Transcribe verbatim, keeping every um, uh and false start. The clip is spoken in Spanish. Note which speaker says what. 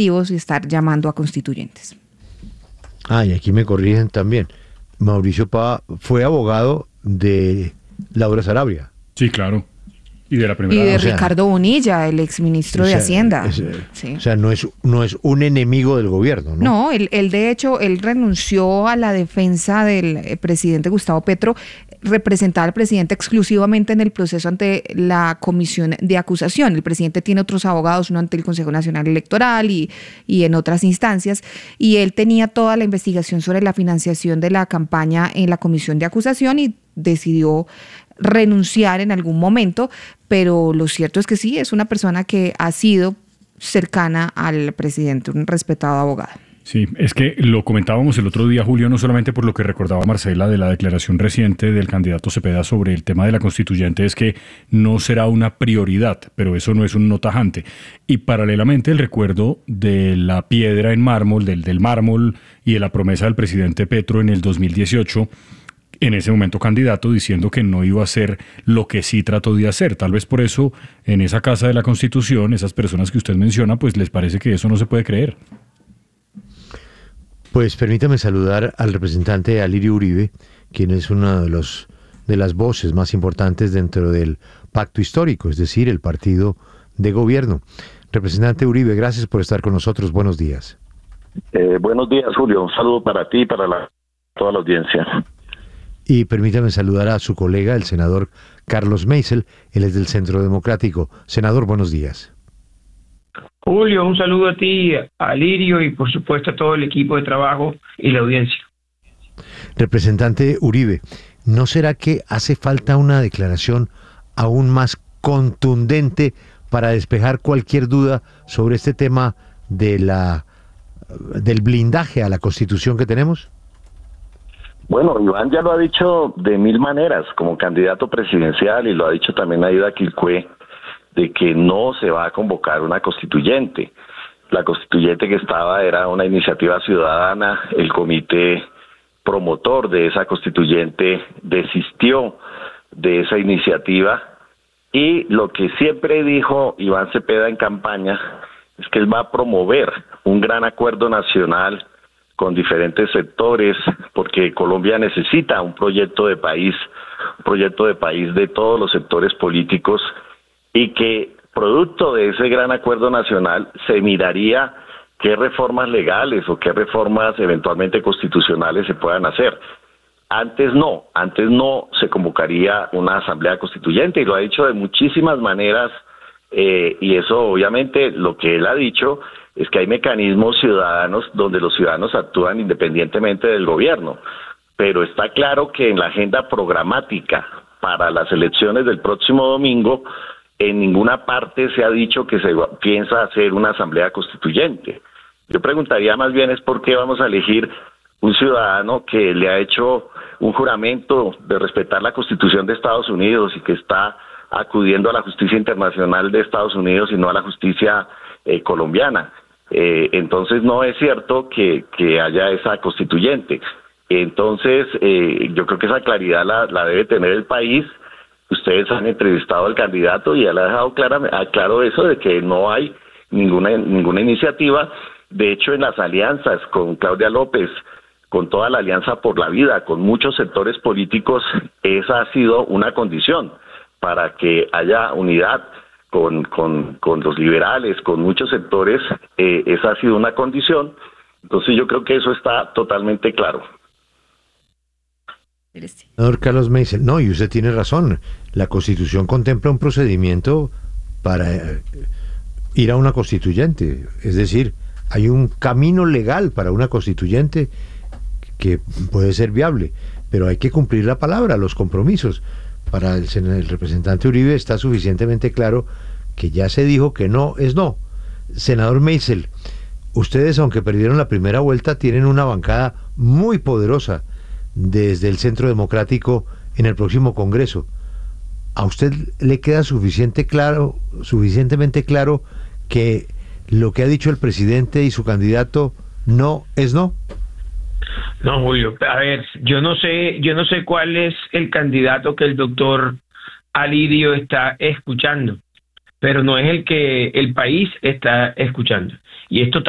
Speaker 1: legislativos y estar llamando a constituyentes.
Speaker 2: Ah, y aquí me corrigen también. Mauricio Pava fue abogado de Laura Sarabia.
Speaker 3: Sí, claro. Y de la primera.
Speaker 1: Y de
Speaker 2: o sea,
Speaker 1: Ricardo Bonilla, el exministro
Speaker 2: o sea,
Speaker 1: de Hacienda.
Speaker 2: Es,
Speaker 1: sí.
Speaker 2: O sea, no es, no es un enemigo del gobierno, ¿no?
Speaker 1: No, él, él de hecho, él renunció a la defensa del presidente Gustavo Petro, representaba al presidente exclusivamente en el proceso ante la comisión de acusación. El presidente tiene otros abogados, uno ante el Consejo Nacional Electoral y, y en otras instancias, y él tenía toda la investigación sobre la financiación de la campaña en la comisión de acusación y decidió renunciar en algún momento, pero lo cierto es que sí, es una persona que ha sido cercana al presidente, un respetado abogado.
Speaker 3: Sí, es que lo comentábamos el otro día, Julio, no solamente por lo que recordaba Marcela de la declaración reciente del candidato Cepeda sobre el tema de la constituyente, es que no será una prioridad, pero eso no es un no tajante. Y paralelamente el recuerdo de la piedra en mármol, del, del mármol y de la promesa del presidente Petro en el dos mil dieciocho, en ese momento candidato, diciendo que no iba a hacer lo que sí trató de hacer. Tal vez por eso, en esa Casa de la Constitución, esas personas que usted menciona, pues les parece que eso no se puede creer.
Speaker 2: Pues permítame saludar al representante Alirio Uribe, quien es una de los de las voces más importantes dentro del pacto histórico, es decir, el partido de gobierno. Representante Uribe, gracias por estar con nosotros. Buenos días.
Speaker 4: Eh, buenos días, Julio. Un saludo para ti y para la, toda la audiencia.
Speaker 2: Y permítame saludar a su colega, el senador Carlos Meisel, él es del Centro Democrático. Senador, buenos días.
Speaker 5: Julio, un saludo a ti, a Lirio y por supuesto a todo el equipo de trabajo y la audiencia.
Speaker 2: Representante Uribe, ¿no será que hace falta una declaración aún más contundente para despejar cualquier duda sobre este tema de la del blindaje a la Constitución que tenemos?
Speaker 4: Bueno, Iván ya lo ha dicho de mil maneras como candidato presidencial y lo ha dicho también Aida Quilcué, de que no se va a convocar una constituyente. La constituyente que estaba era una iniciativa ciudadana, el comité promotor de esa constituyente desistió de esa iniciativa y lo que siempre dijo Iván Cepeda en campaña es que él va a promover un gran acuerdo nacional con diferentes sectores, porque Colombia necesita un proyecto de país, un proyecto de país de todos los sectores políticos, y que producto de ese gran acuerdo nacional se miraría qué reformas legales o qué reformas eventualmente constitucionales se puedan hacer. Antes no, antes no se convocaría una asamblea constituyente, y lo ha dicho de muchísimas maneras, eh, y eso obviamente lo que él ha dicho es que hay mecanismos ciudadanos donde los ciudadanos actúan independientemente del gobierno, pero está claro que en la agenda programática para las elecciones del próximo domingo, en ninguna parte se ha dicho que se piensa hacer una asamblea constituyente. Yo preguntaría más bien es por qué vamos a elegir un ciudadano que le ha hecho un juramento de respetar la Constitución de Estados Unidos y que está acudiendo a la justicia internacional de Estados Unidos y no a la justicia eh, colombiana. Eh, entonces no es cierto que, que haya esa constituyente. Entonces eh, yo creo que esa claridad la, la debe tener el país. Ustedes han entrevistado al candidato y él ha dejado claro, claro eso de que no hay ninguna ninguna iniciativa. De hecho, en las alianzas con Claudia López, con toda la Alianza por la Vida, con muchos sectores políticos, esa ha sido una condición para que haya unidad con, con, con los liberales, con muchos sectores, eh, esa ha sido una condición. Entonces yo creo que eso está totalmente claro.
Speaker 2: Senador Carlos Meisel, no, y usted tiene razón, la Constitución contempla un procedimiento para ir a una constituyente, es decir, hay un camino legal para una constituyente que puede ser viable, pero hay que cumplir la palabra, los compromisos. Para el, el representante Uribe está suficientemente claro que ya se dijo que no es no. Senador Meisel, ustedes, aunque perdieron la primera vuelta, tienen una bancada muy poderosa desde el Centro Democrático en el próximo Congreso. ¿A usted le queda suficiente claro, suficientemente claro que lo que ha dicho el presidente y su candidato no es no?
Speaker 5: No, Julio, a ver, yo no sé, yo no sé cuál es el candidato que el doctor Alirio está escuchando, pero no es el que el país está escuchando. Y esto